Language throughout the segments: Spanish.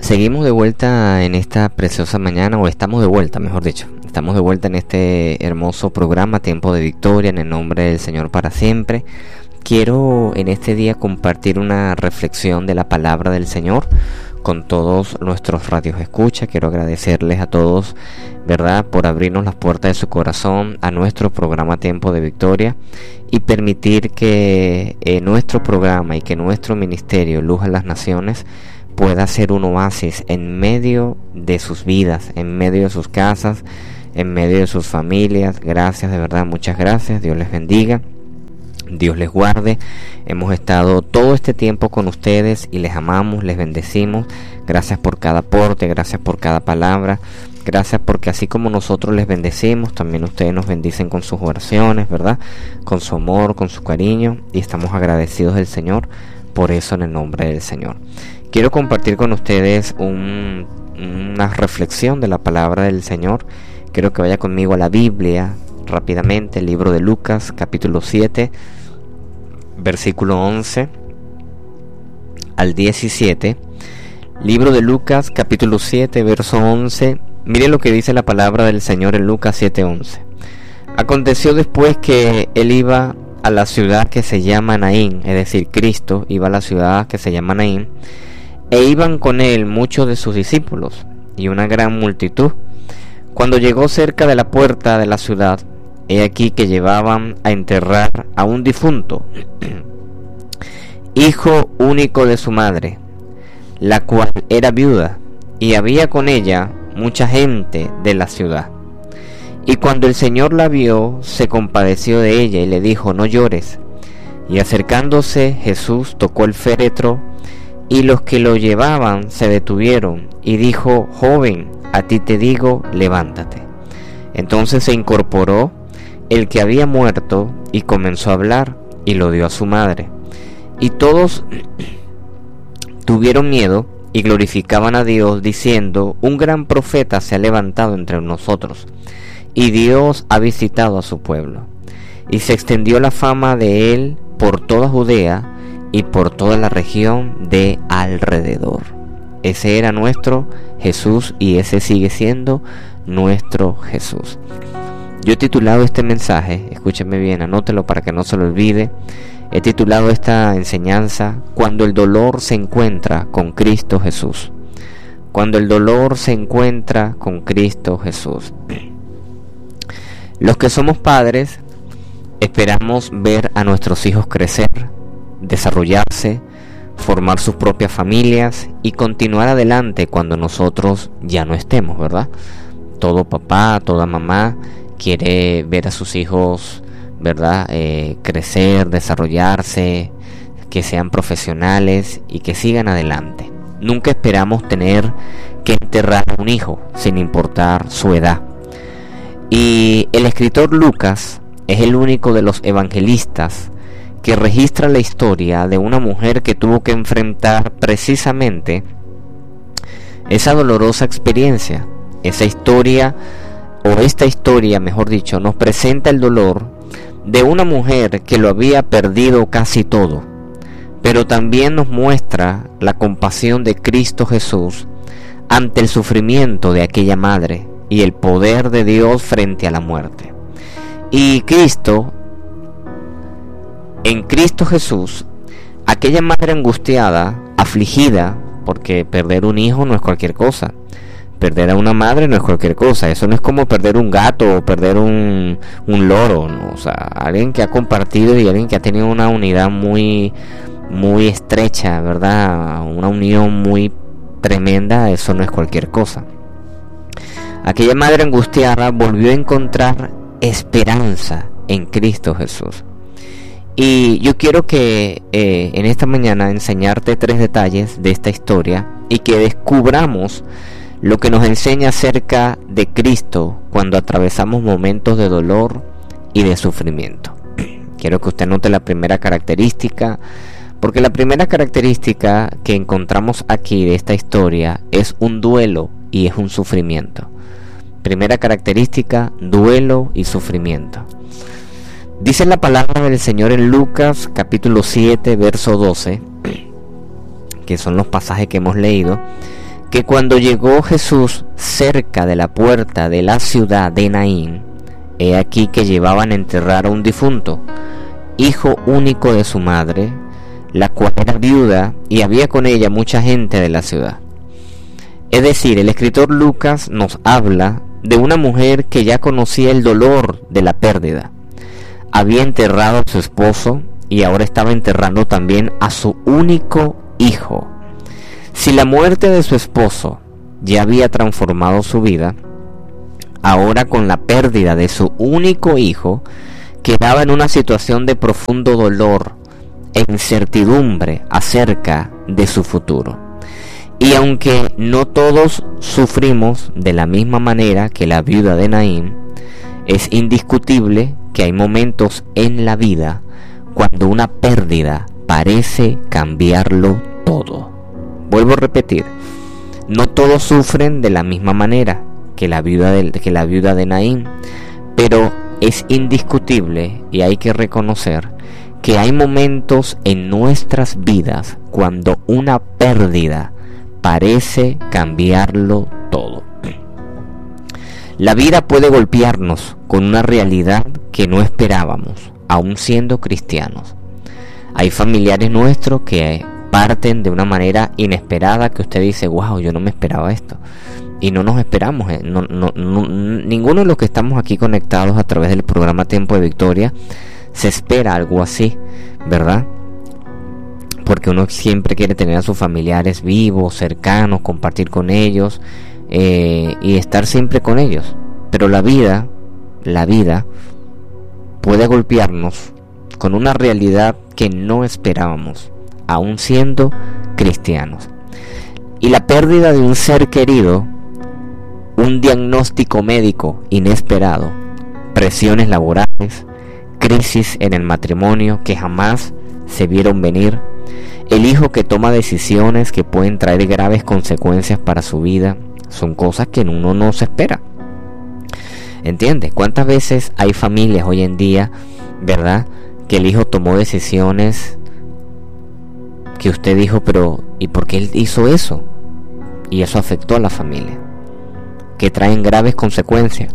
Seguimos de vuelta en esta preciosa mañana, o estamos de vuelta, mejor dicho. Estamos de vuelta en este hermoso programa, Tiempo de Victoria, en el nombre del Señor para siempre. Quiero en este día compartir una reflexión de la palabra del Señor con todos nuestros radios escucha. Quiero agradecerles a todos, ¿verdad?, por abrirnos las puertas de su corazón a nuestro programa Tiempo de Victoria y permitir que nuestro programa y que nuestro ministerio Luz a las Naciones pueda ser un oasis en medio de sus vidas, en medio de sus casas, en medio de sus familias. Gracias, de verdad, muchas gracias. Dios les bendiga, Dios les guarde. Hemos estado todo este tiempo con ustedes y les amamos, les bendecimos. Gracias por cada aporte, gracias por cada palabra. Gracias porque así como nosotros les bendecimos, también ustedes nos bendicen con sus oraciones, ¿verdad? Con su amor, con su cariño, y estamos agradecidos del Señor por eso, en el nombre del Señor. Quiero compartir con ustedes una reflexión de la palabra del Señor. Quiero que vaya conmigo a la Biblia rápidamente, el libro de Lucas, capítulo 7, versículo 11 al 17. Libro de Lucas, capítulo 7, verso 11. Miren lo que dice la palabra del Señor en Lucas 7:11. Aconteció después que él iba a la ciudad que se llama Naín, es decir, Cristo iba a la ciudad que se llama Naín, e iban con él muchos de sus discípulos y una gran multitud. Cuando llegó cerca de la puerta de la ciudad, he aquí que llevaban a enterrar a un difunto, hijo único de su madre, la cual era viuda, y había con ella mucha gente de la ciudad. Y cuando el Señor la vio, se compadeció de ella y le dijo: no llores. Y acercándose, Jesús tocó el féretro, y los que lo llevaban se detuvieron, y dijo: joven, a ti te digo, levántate. Entonces se incorporó el que había muerto y comenzó a hablar, y lo dio a su madre. Y todos tuvieron miedo y glorificaban a Dios, diciendo: un gran profeta se ha levantado entre nosotros, y Dios ha visitado a su pueblo. Y se extendió la fama de él por toda Judea y por toda la región de alrededor. Ese era nuestro Jesús y ese sigue siendo nuestro Jesús. Yo he titulado este mensaje, escúcheme bien, anótelo para que no se lo olvide. He titulado esta enseñanza: cuando el dolor se encuentra con Cristo Jesús. Cuando el dolor se encuentra con Cristo Jesús. Los que somos padres esperamos ver a nuestros hijos crecer, desarrollarse, formar sus propias familias y continuar adelante cuando nosotros ya no estemos, ¿verdad? Todo papá, toda mamá quiere ver a sus hijos, ¿verdad?, crecer, desarrollarse, que sean profesionales y que sigan adelante. Nunca esperamos tener que enterrar a un hijo, sin importar su edad. Y el escritor Lucas es el único de los evangelistas que registra la historia de una mujer que tuvo que enfrentar precisamente esa dolorosa experiencia. Esta historia, mejor dicho, nos presenta el dolor de una mujer que lo había perdido casi todo, pero también nos muestra la compasión de Cristo Jesús ante el sufrimiento de aquella madre y el poder de Dios frente a la muerte. Y en Cristo Jesús, aquella madre angustiada, afligida, porque perder un hijo no es cualquier cosa. Perder a una madre no es cualquier cosa. Eso no es como perder un gato o perder un loro, ¿no? O sea, alguien que ha compartido y alguien que ha tenido una unidad muy, muy estrecha, ¿verdad? Una unión muy tremenda, eso no es cualquier cosa. Aquella madre angustiada volvió a encontrar esperanza en Cristo Jesús. Y yo quiero que en esta mañana enseñarte 3 detalles de esta historia y que descubramos lo que nos enseña acerca de Cristo cuando atravesamos momentos de dolor y de sufrimiento. Quiero que usted note la primera característica, porque la primera característica que encontramos aquí de esta historia es un duelo y es un sufrimiento. Primera característica: duelo y sufrimiento. Dice la palabra del Señor en Lucas capítulo 7 verso 12, que son los pasajes que hemos leído, que cuando llegó Jesús cerca de la puerta de la ciudad de Naín, he aquí que llevaban a enterrar a un difunto, hijo único de su madre, la cual era viuda, y había con ella mucha gente de la ciudad. Es decir, el escritor Lucas nos habla de una mujer que ya conocía el dolor de la pérdida. Había enterrado a su esposo y ahora estaba enterrando también a su único hijo. Si la muerte de su esposo ya había transformado su vida, ahora con la pérdida de su único hijo, quedaba en una situación de profundo dolor e incertidumbre acerca de su futuro. Y aunque no todos sufrimos de la misma manera que la viuda de Naín, es indiscutible que hay momentos en la vida cuando una pérdida parece cambiarlo todo. Vuelvo a repetir, no todos sufren de la misma manera que la viuda de Naín, pero es indiscutible y hay que reconocer que hay momentos en nuestras vidas cuando una pérdida parece cambiarlo todo. La vida puede golpearnos con una realidad que no esperábamos, aún siendo cristianos. Hay familiares nuestros que parten de una manera inesperada que usted dice, wow, yo no me esperaba esto. Y no nos esperamos, ninguno de los que estamos aquí conectados a través del programa Tiempo de Victoria se espera algo así, ¿verdad? Porque uno siempre quiere tener a sus familiares vivos, cercanos, compartir con ellos y estar siempre con ellos. Pero la vida puede golpearnos con una realidad que no esperábamos, aún siendo cristianos. Y la pérdida de un ser querido, un diagnóstico médico inesperado, presiones laborales, crisis en el matrimonio que jamás se vieron venir, el hijo que toma decisiones que pueden traer graves consecuencias para su vida, son cosas que uno no se espera. ¿Entiende? ¿Cuántas veces hay familias hoy en día, verdad, que el hijo tomó decisiones que usted dijo, pero ¿y por qué él hizo eso? Y eso afectó a la familia, que traen graves consecuencias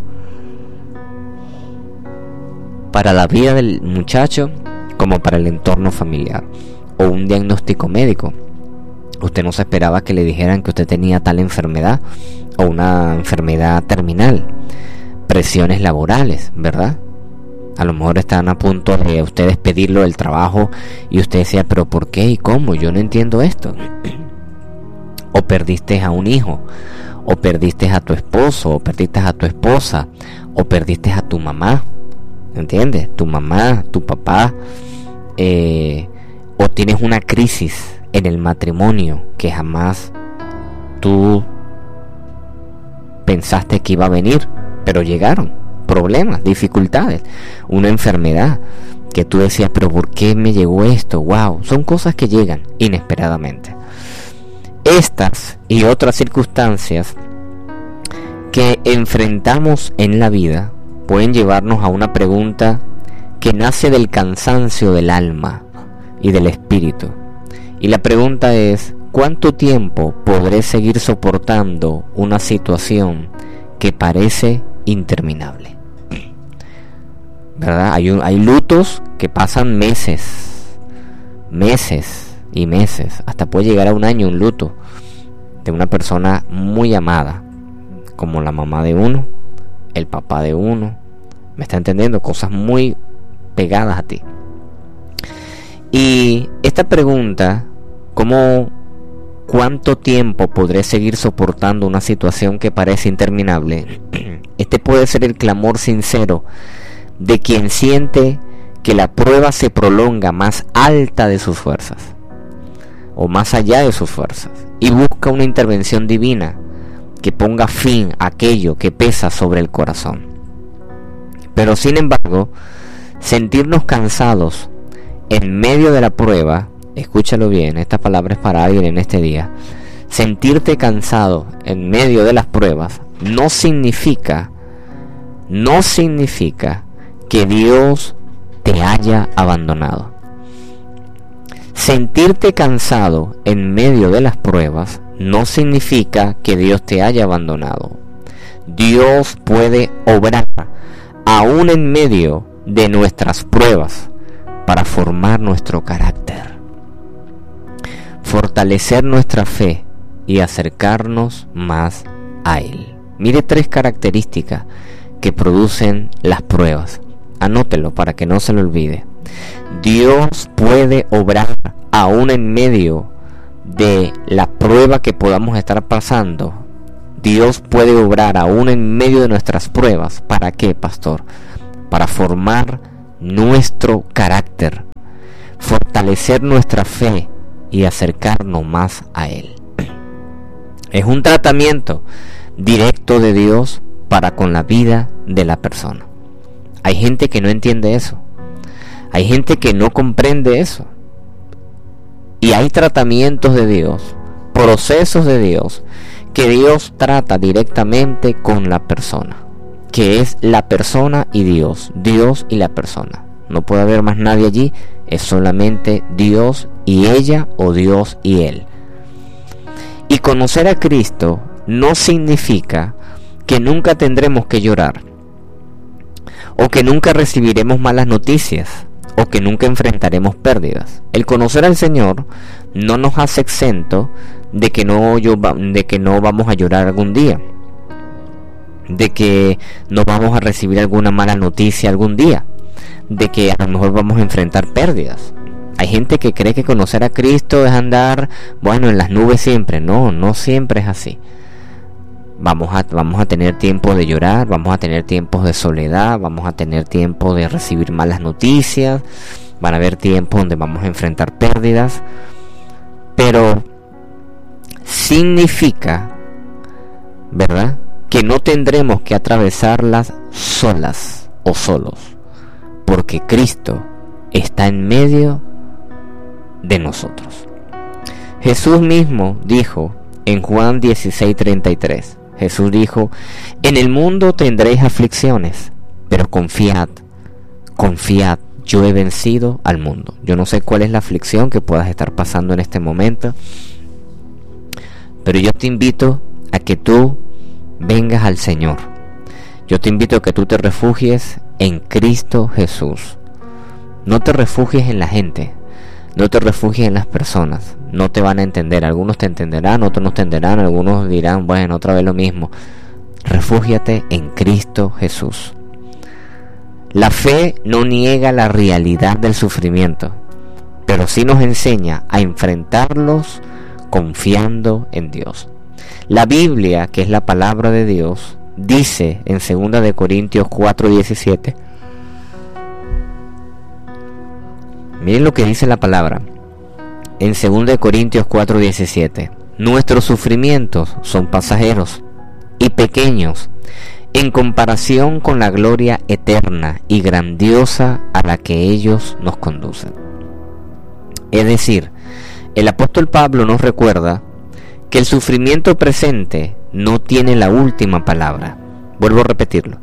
para la vida del muchacho como para el entorno familiar. O un diagnóstico médico, usted no se esperaba que le dijeran que usted tenía tal enfermedad o una enfermedad terminal. Presiones laborales, ¿verdad? A lo mejor están a punto de usted despedirlo del trabajo y usted decía, pero ¿por qué y cómo? Yo no entiendo esto. O perdiste a un hijo, o perdiste a tu esposo, o perdiste a tu esposa, o perdiste a tu mamá, ¿entiendes? Tu mamá, tu papá, o tienes una crisis en el matrimonio que jamás tú pensaste que iba a venir, pero llegaron problemas, dificultades, una enfermedad que tú decías, pero ¿por qué me llegó esto? Wow, son cosas que llegan inesperadamente. Estas y otras circunstancias que enfrentamos en la vida pueden llevarnos a una pregunta que nace del cansancio del alma y del espíritu. Y la pregunta es, ¿cuánto tiempo podré seguir soportando una situación que parece interminable? ¿Verdad? Hay lutos que pasan meses y meses, hasta puede llegar a un año un luto de una persona muy amada, como la mamá de uno, el papá de uno, ¿me está entendiendo? Cosas muy pegadas a ti. Y esta pregunta, ¿cuánto tiempo podré seguir soportando una situación que parece interminable? Este puede ser el clamor sincero de quien siente que la prueba se prolonga más alta de sus fuerzas, o más allá de sus fuerzas, y busca una intervención divina que ponga fin a aquello que pesa sobre el corazón. Pero sin embargo, sentirnos cansados en medio de la prueba, escúchalo bien, esta palabra es para alguien en este día, sentirte cansado en medio de las pruebas no significa que Dios te haya abandonado. Sentirte cansado en medio de las pruebas no significa que Dios te haya abandonado. Dios puede obrar aún en medio de nuestras pruebas para formar nuestro carácter, fortalecer nuestra fe y acercarnos más a Él. Mire 3 características que producen las pruebas. Anótelo para que no se lo olvide. Dios puede obrar aún en medio de la prueba que podamos estar pasando. Dios puede obrar aún en medio de nuestras pruebas. ¿Para qué, pastor? Para formar nuestro carácter, fortalecer nuestra fe y acercarnos más a Él. Es un tratamiento directo de Dios para con la vida de la persona. Hay gente que no entiende eso. Hay gente que no comprende eso. Y hay tratamientos de Dios, procesos de Dios, que Dios trata directamente con la persona, que es la persona y Dios y la persona. No puede haber más nadie allí, es solamente Dios y ella o Dios y él. Y conocer a Cristo no significa que nunca tendremos que llorar, o que nunca recibiremos malas noticias, o que nunca enfrentaremos pérdidas. El conocer al Señor no nos hace exento de que no vamos a llorar algún día, de que no vamos a recibir alguna mala noticia algún día, de que a lo mejor vamos a enfrentar pérdidas. Hay gente que cree que conocer a Cristo es andar, en las nubes siempre. No siempre es así. Vamos a tener tiempo de llorar, vamos a tener tiempos de soledad, vamos a tener tiempo de recibir malas noticias, van a haber tiempos donde vamos a enfrentar pérdidas, pero significa, ¿verdad?, que no tendremos que atravesarlas solas o solos, porque Cristo está en medio de nosotros. Jesús mismo dijo en Juan 16:33, Jesús dijo: en el mundo tendréis aflicciones, pero confiad, yo he vencido al mundo. Yo no sé cuál es la aflicción que puedas estar pasando en este momento, pero yo te invito a que tú vengas al Señor. Yo te invito a que tú te refugies en Cristo Jesús. No te refugies en la gente, no te refugies en las personas. No te van a entender, algunos te entenderán, otros no te entenderán, algunos dirán, otra vez lo mismo. Refúgiate en Cristo Jesús. La fe no niega la realidad del sufrimiento, pero sí nos enseña a enfrentarlos confiando en Dios. La Biblia, que es la palabra de Dios, dice en 2 Corintios 4:17. Miren lo que dice la palabra en 2 Corintios 4:17. Nuestros sufrimientos son pasajeros y pequeños en comparación con la gloria eterna y grandiosa a la que ellos nos conducen. Es decir, el apóstol Pablo nos recuerda que el sufrimiento presente no tiene la última palabra. Vuelvo a repetirlo.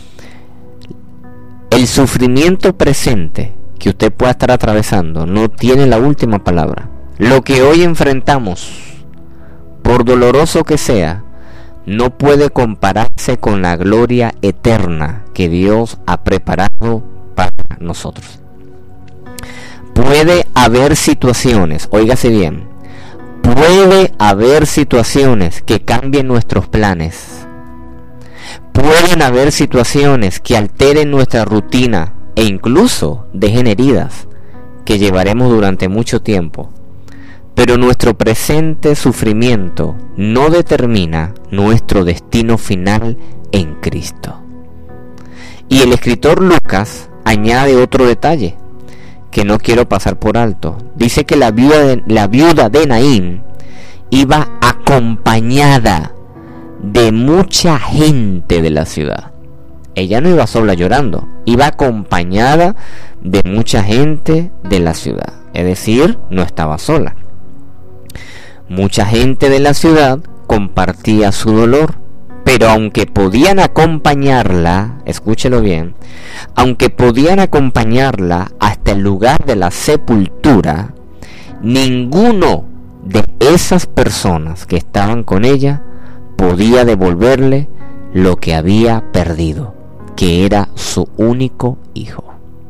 El sufrimiento presente que usted pueda estar atravesando no tiene la última palabra. Lo que hoy enfrentamos, por doloroso que sea, no puede compararse con la gloria eterna que Dios ha preparado para nosotros. Puede haber situaciones, óigase bien, puede haber situaciones que cambien nuestros planes. Pueden haber situaciones que alteren nuestra rutina e incluso dejen heridas que llevaremos durante mucho tiempo. Pero nuestro presente sufrimiento no determina nuestro destino final en Cristo. Y el escritor Lucas añade otro detalle que no quiero pasar por alto. Dice que la viuda de Naín iba acompañada de mucha gente de la ciudad. Ella no iba sola llorando, iba acompañada de mucha gente de la ciudad. Es decir, no estaba sola. Mucha gente de la ciudad compartía su dolor, pero aunque podían acompañarla, escúchelo bien, aunque podían acompañarla hasta el lugar de la sepultura, ninguno de esas personas que estaban con ella podía devolverle lo que había perdido, que era su único hijo.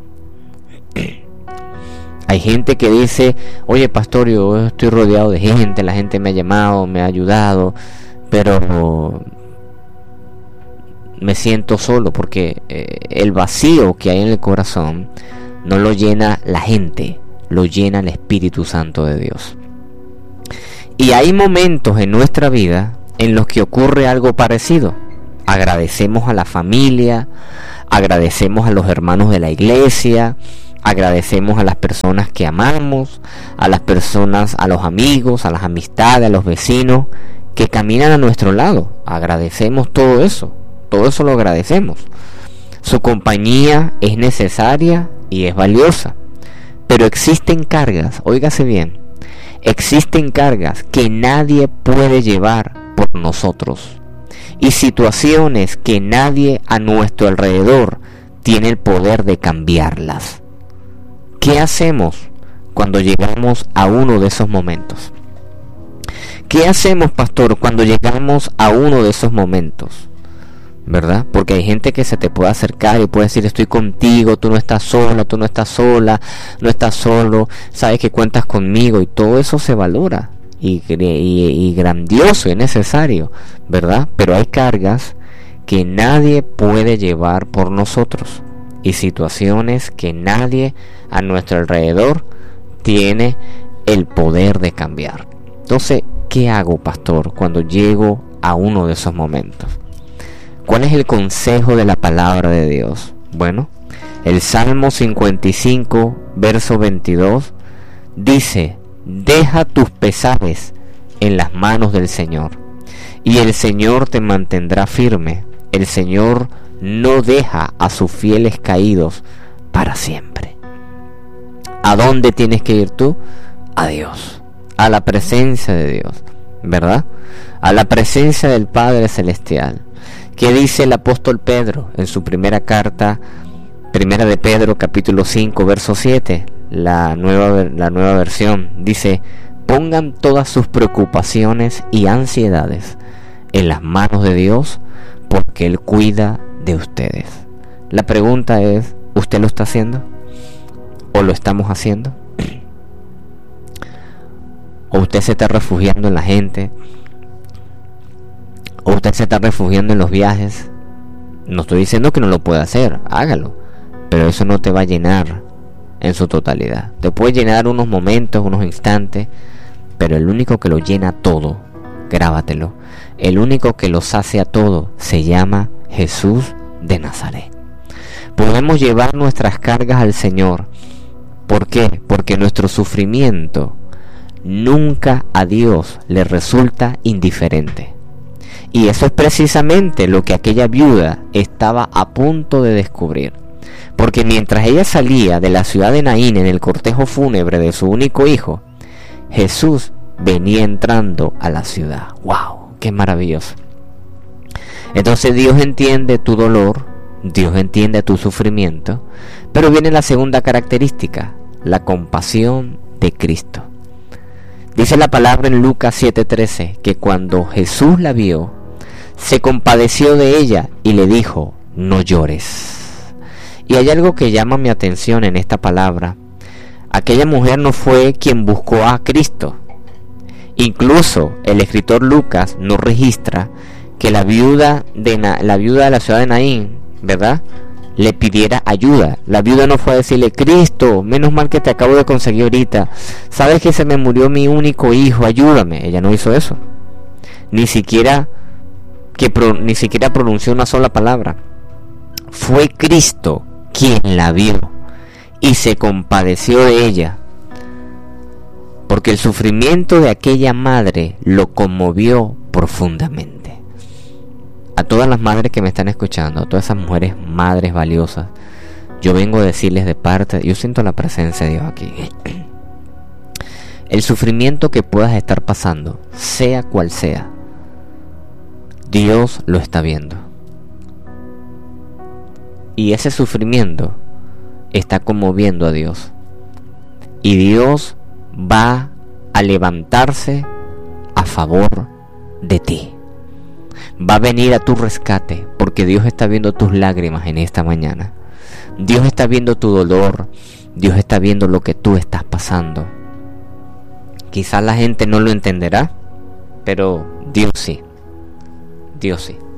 Hay gente que dice: oye, pastor, yo estoy rodeado de gente, la gente me ha llamado, me ha ayudado, pero me siento solo, porque el vacío que hay en el corazón no lo llena la gente, lo llena el Espíritu Santo de Dios. Y hay momentos en nuestra vida en los que ocurre algo parecido. Agradecemos a la familia, agradecemos a los hermanos de la iglesia, agradecemos a las personas que amamos, a las personas, a los amigos, a las amistades, a los vecinos que caminan a nuestro lado. Agradecemos todo eso lo agradecemos. Su compañía es necesaria y es valiosa, pero existen cargas, óigase bien, existen cargas que nadie puede llevar por nosotros, y situaciones que nadie a nuestro alrededor tiene el poder de cambiarlas. ¿Qué hacemos cuando llegamos a uno de esos momentos? ¿Qué hacemos, pastor, cuando llegamos a uno de esos momentos? ¿Verdad? Porque hay gente que se te puede acercar y puede decir: estoy contigo, tú no estás sola, tú no estás sola, no estás solo, sabes que cuentas conmigo, y todo eso se valora y grandioso y necesario, ¿verdad? Pero hay cargas que nadie puede llevar por nosotros y situaciones que nadie a nuestro alrededor tiene el poder de cambiar. Entonces, ¿qué hago, pastor, cuando llego a uno de esos momentos? ¿Cuál es el consejo de la palabra de Dios? Bueno, el Salmo 55, verso 22, dice: deja tus pesares en las manos del Señor, y el Señor te mantendrá firme. El Señor no deja a sus fieles caídos para siempre. ¿A dónde tienes que ir tú? A Dios, a la presencia de Dios, ¿verdad? A la presencia del Padre Celestial. ¿Qué dice el apóstol Pedro en su primera carta, primera de Pedro, capítulo 5, verso 7? La nueva versión dice: pongan todas sus preocupaciones y ansiedades en las manos de Dios, porque Él cuida de ustedes. La pregunta es: ¿usted lo está haciendo? ¿O lo estamos haciendo? ¿O usted se está refugiando en la gente? ¿O usted se está refugiando en los viajes? No estoy diciendo que no lo pueda hacer, hágalo, pero eso no te va a llenar en su totalidad. Te puede llenar unos momentos, unos instantes, pero el único que lo llena todo, grábatelo, el único que lo sacia todo se llama Jesús de Nazaret. Podemos llevar nuestras cargas al Señor. ¿Por qué? Porque nuestro sufrimiento nunca a Dios le resulta indiferente. Y eso es precisamente lo que aquella viuda estaba a punto de descubrir. Porque mientras ella salía de la ciudad de Naín en el cortejo fúnebre de su único hijo, Jesús venía entrando a la ciudad. ¡Wow! ¡Qué maravilloso! Entonces Dios entiende tu dolor, Dios entiende tu sufrimiento, pero viene la segunda característica, la compasión de Cristo. Dice la palabra en Lucas 7:13 que cuando Jesús la vio, se compadeció de ella y le dijo: no llores. Y hay algo que llama mi atención en esta palabra. Aquella mujer no fue quien buscó a Cristo. Incluso el escritor Lucas nos registra que la viuda de la ciudad de Naín, ¿verdad?, le pidiera ayuda. La viuda no fue a decirle: Cristo, menos mal que te acabo de conseguir ahorita, sabes que se me murió mi único hijo, ayúdame. Ella no hizo eso. Ni siquiera pronunció una sola palabra. Fue Cristo quien la vio y se compadeció de ella, porque el sufrimiento de aquella madre lo conmovió profundamente. A todas las madres que me están escuchando, a todas esas mujeres, madres valiosas, yo vengo a decirles de parte, yo siento la presencia de Dios aquí. El sufrimiento que puedas estar pasando, sea cual sea, Dios lo está viendo. Y ese sufrimiento está conmoviendo a Dios. Y Dios va a levantarse a favor de ti. Va a venir a tu rescate, porque Dios está viendo tus lágrimas en esta mañana. Dios está viendo tu dolor. Dios está viendo lo que tú estás pasando. Quizás la gente no lo entenderá, pero Dios sí. Dios sí.